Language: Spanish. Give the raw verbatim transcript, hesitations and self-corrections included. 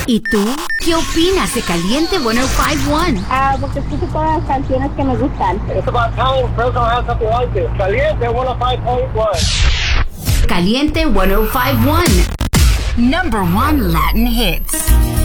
¿Y tú? ¿Qué opinas de Caliente ciento cincuenta y uno? Ah, porque escucho todas las canciones que me gustan. It's about time Fresno has something like this. Caliente ciento cincuenta y uno. Caliente ciento cincuenta y uno. Number one Latin hits.